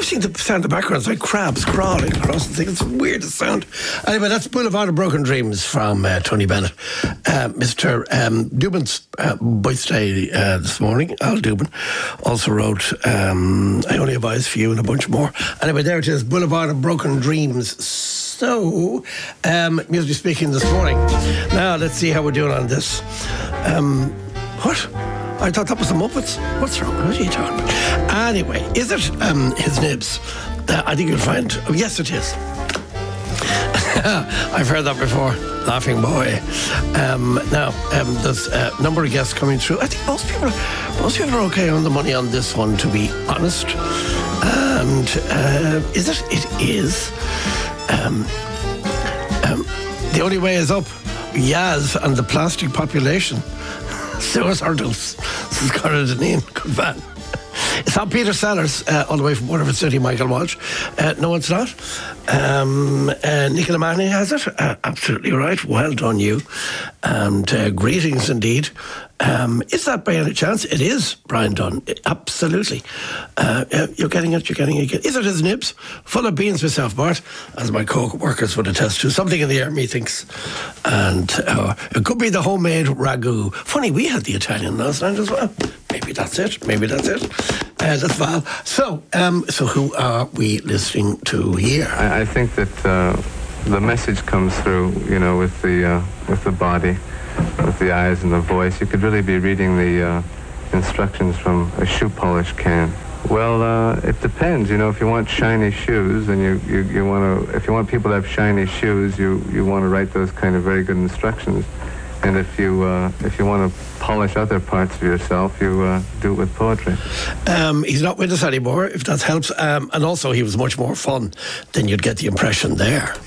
think the sound in the background is like crabs crawling across the thing. It's the weirdest sound. Anyway, that's Boulevard of Broken Dreams from Tony Bennett. Mr. Dubin's birthday this morning, Al Dubin, also wrote I Only Have Eyes for You and a bunch more. Anyway, there it is, Boulevard of Broken Dreams. So, musically speaking this morning. Now, let's see how we're doing on this. What? I thought that was the Muppets. What's wrong? What are you talking about? Anyway, is it his nibs? I think you'll find... Oh, yes, it is. I've heard that before. Laughing boy. Now, there's a number of guests coming through. I think most people are okay on the money on this one, to be honest. And is it? It is. The Only Way Is Up. Yaz and the Plastic Population. Stuart Hurdles. This is Conor Deneen. Good man. It's not Peter Sellers, all the way from Waterford City, Michael Walsh. No, it's not. Nicola Manning has it. Absolutely right. Well done, you. And greetings indeed. Is that by any chance? It is, Brian Dunn. Absolutely. You're getting it. Is it his nibs? Full of beans myself, Bart, as my co-workers would attest to. Something in the air, methinks. And it could be the homemade ragu. Funny, we had the Italian last night as well. Maybe that's it. That's Val. So who are we listening to here? I think that the message comes through, with the body, with the eyes and the voice. You could really be reading the instructions from a shoe polish can. Well, it depends. If you want shiny shoes, and you want to, if you want people to have shiny shoes, you want to write those kind of very good instructions. And if you want to polish other parts of yourself, you do it with poetry. He's not with us anymore, if that helps. And also, he was much more fun than you'd get the impression there.